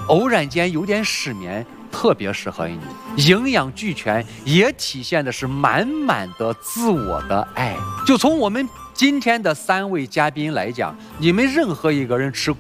偶然间有点失眠，特别适合你。营养俱全，也体现的是满满的自我的爱。就从我们今天的3位嘉宾来讲，你们任何一个人吃